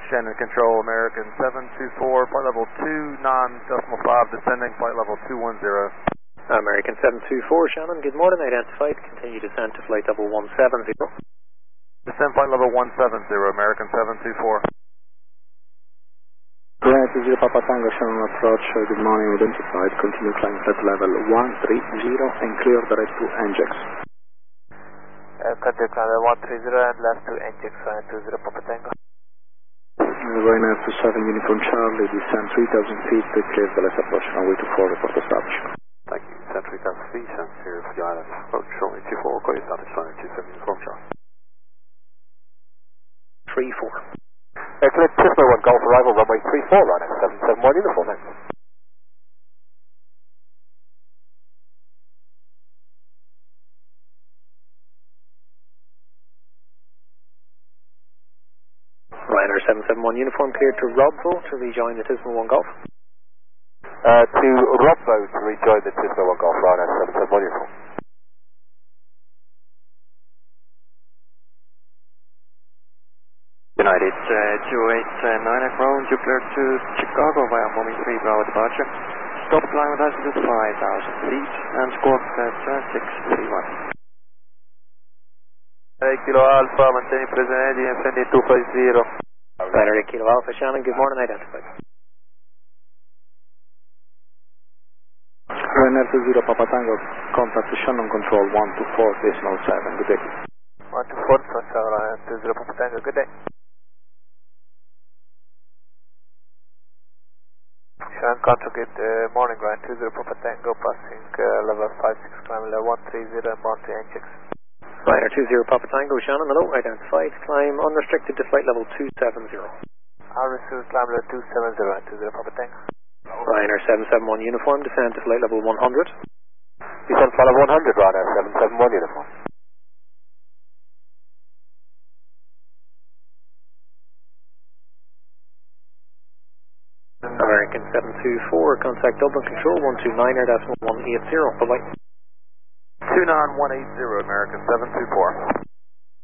Shannon Control, American 724, flight level 29.5, descending, flight level 210. American 724, Shannon, good morning, identified, continue descent to flight level 170. Descend flight level 170, American 724. Right, 0 Papa Tango, Shannon approach, good morning, identified, continue climb flight level 130 and clear the rest to NGX. Contact level 130 and last to NGX, 20 Papa Tango. Ryanair 27 Uniform Charlie, descend 3,000 feet, clear the last approach, runway 24, report establishment. Thank you, descend 3,000 feet, and clear for the island, approach runway 24, call you status, Ryanair 27 Uniform Charlie. 3-4. Excellent, Cessna 1 Golf arrival, runway 34, Ryanair 771 Uniform, thanks. Ryanair 771 Uniform, cleared to Robbo to rejoin the Cessna 1 Golf. To Robbo to rejoin the Cessna 1 Golf, Ryanair 771 Uniform. United 289 ground, you cleared to Chicago via Boeing 3 Bravo departure. Stop climb with altitude 5,000 feet and squawk at 631. Kilo Alpha, maintain present engine, ascending 250. Ryanair Kilo Alpha, Shannon, good morning, identified. Ryanair 0 Papa Tango, contact Shannon Control 124.7, good day. 124.7, Ryanair 20 Papa Tango, good day. Shannon contact good morning, Ryanair 20 Papa Tango, passing level 56, climb level 130 and bound to NGX. Ryanair 20 Papa Tango, Shannon, hello, identified, climb unrestricted to flight level 270. Received climb level 270, 20 Papa Tango. Ryanair 771 Uniform, descend to flight level 100. Descend flight level 100, Ryanair 771 Uniform. American 724, contact Dublin Control 129er.180, bye-bye. 29180, American 724.